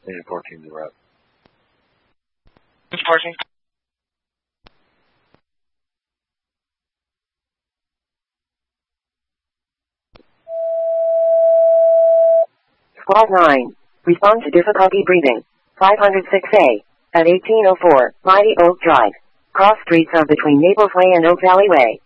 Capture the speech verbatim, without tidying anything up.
Agent fourteen to rep. fourteen. Squad nine. Respond to difficulty breathing. five oh six A. At eighteen oh four, Mighty Oak Drive. Cross streets of between Naples Way and Oak Valley Way.